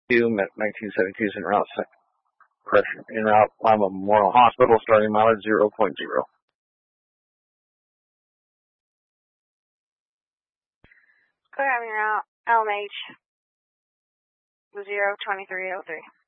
1972 is en route. Pressure en route Lima Memorial Hospital, starting mileage 0.0. Clear having route LMH 02303.